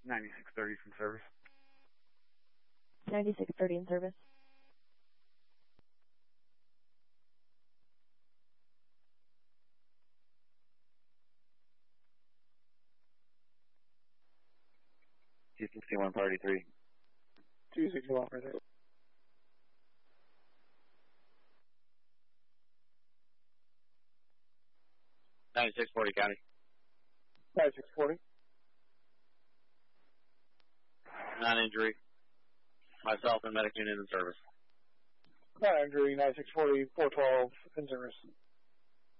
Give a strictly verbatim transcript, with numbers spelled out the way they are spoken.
ninety-six thirty from service. ninety-six thirty in service. two sixty-one, party three. two sixty-one, party three. ninety-six forty, County. ninety-six forty. Non-injury. Myself and medic unit in service. Non-injury, ninety-six forty, four twelve in service.